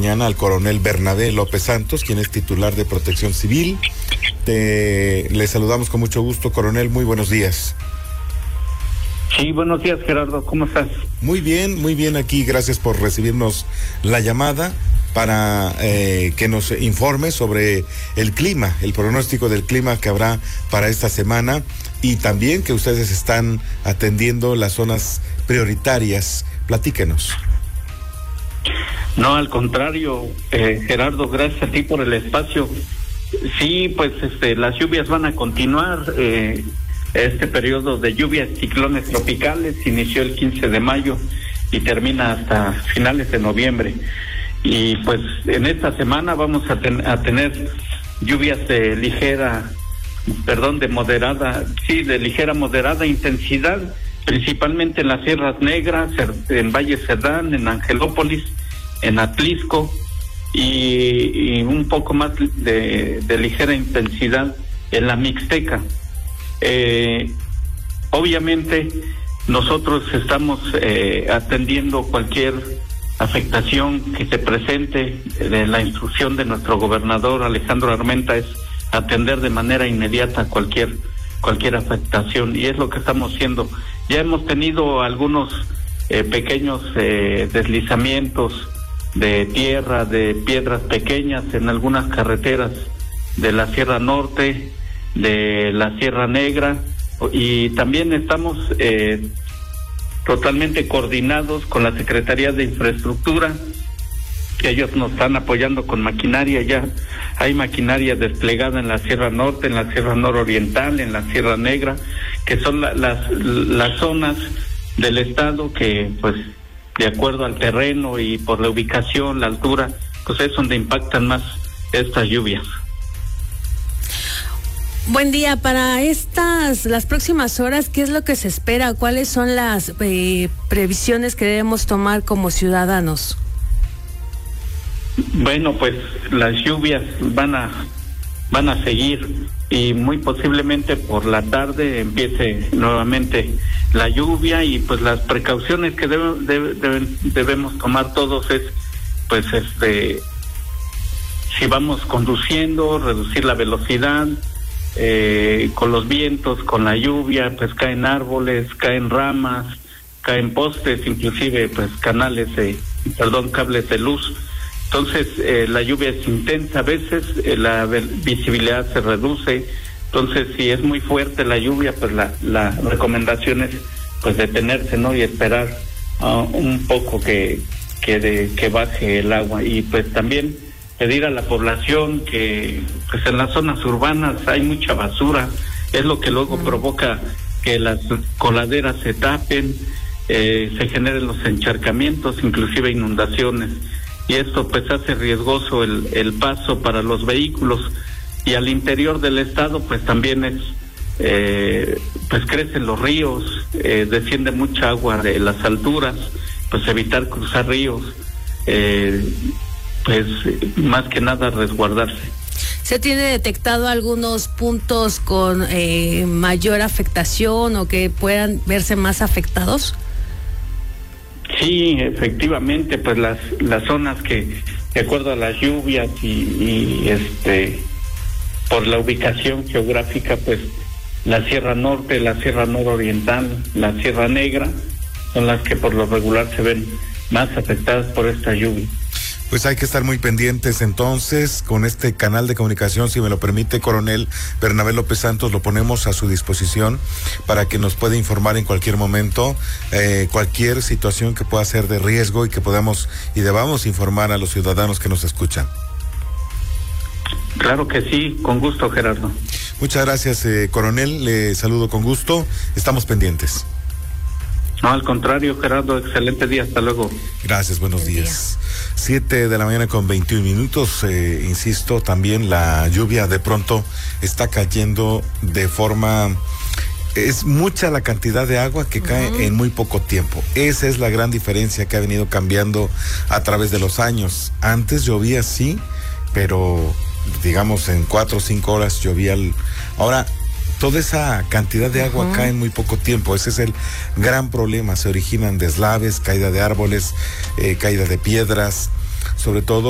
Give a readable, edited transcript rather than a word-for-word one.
mañana al coronel Bernabé López Santos, quien es titular de Protección Civil. Le saludamos con mucho gusto, coronel, muy buenos días. Sí, buenos días, Gerardo, ¿cómo estás? Muy bien aquí, gracias por recibirnos la llamada para que nos informe sobre el clima, el pronóstico del clima que habrá para esta semana y también que ustedes están atendiendo las zonas prioritarias. Platíquenos. No, al contrario, Gerardo, gracias a ti por el espacio. Sí, pues las lluvias van a continuar. Este periodo de lluvias, ciclones tropicales, inició el 15 de mayo y termina hasta finales de noviembre. Y pues en esta semana vamos a tener lluvias de ligera moderada intensidad, principalmente en las Sierras Negras, en Valle Cerdán, en Angelópolis, en Atlisco, y un poco más de ligera intensidad en la Mixteca. Obviamente nosotros estamos atendiendo cualquier afectación que se presente. La instrucción de nuestro gobernador Alejandro Armenta es atender de manera inmediata cualquier afectación, y es lo que estamos haciendo. Ya hemos tenido algunos pequeños deslizamientos de tierra, de piedras pequeñas en algunas carreteras de la Sierra Norte, de la Sierra Negra, y también estamos totalmente coordinados con la Secretaría de Infraestructura, que ellos nos están apoyando con maquinaria. Ya hay maquinaria desplegada en la Sierra Norte, en la Sierra Nororiental, en la Sierra Negra, que son las zonas del estado que, pues, de acuerdo al terreno y por la ubicación, la altura, pues es donde impactan más estas lluvias. Buen día. Para las próximas horas, ¿qué es lo que se espera? ¿Cuáles son las previsiones que debemos tomar como ciudadanos? Bueno, pues las lluvias van a seguir, y muy posiblemente por la tarde empiece nuevamente la lluvia, y pues las precauciones que debemos tomar todos es, pues si vamos conduciendo, reducir la velocidad. Con los vientos, con la lluvia, pues caen árboles, caen ramas, caen postes, inclusive pues cables de luz. Entonces la lluvia es intensa, a veces la visibilidad se reduce. Entonces, si es muy fuerte la lluvia, pues la recomendación es pues detenerse, ¿no? Y esperar un poco que baje el agua. Y pues también pedir a la población que pues en las zonas urbanas hay mucha basura, es lo que luego provoca que las coladeras se tapen, se generen los encharcamientos, inclusive inundaciones, y esto pues hace riesgoso el paso para los vehículos. Y al interior del estado pues también pues crecen los ríos, desciende mucha agua de las alturas, pues evitar cruzar ríos, pues más que nada resguardarse. ¿Se tiene detectado algunos puntos con mayor afectación o que puedan verse más afectados? Sí, efectivamente, pues las zonas que, de acuerdo a las lluvias y por la ubicación geográfica, pues la Sierra Norte, la Sierra Nororiental, la Sierra Negra, son las que por lo regular se ven más afectadas por esta lluvia. Pues hay que estar muy pendientes entonces con este canal de comunicación, si me lo permite, coronel Bernabé López Santos, lo ponemos a su disposición para que nos pueda informar en cualquier momento, cualquier situación que pueda ser de riesgo y que podamos y debamos informar a los ciudadanos que nos escuchan. Claro que sí, con gusto, Gerardo. Muchas gracias, coronel, le saludo con gusto, estamos pendientes. No, al contrario, Gerardo, excelente día, hasta luego. Gracias, buenos días. 7:21 a.m, insisto, también la lluvia de pronto está cayendo de forma... Es mucha la cantidad de agua que cae en muy poco tiempo. Esa es la gran diferencia que ha venido cambiando a través de los años. Antes llovía sí, pero digamos en 4 o 5 horas llovía. Ahora toda esa cantidad de agua cae en muy poco tiempo. Ese es el gran problema. Se originan deslaves, caída de árboles, caída de piedras, sobre todo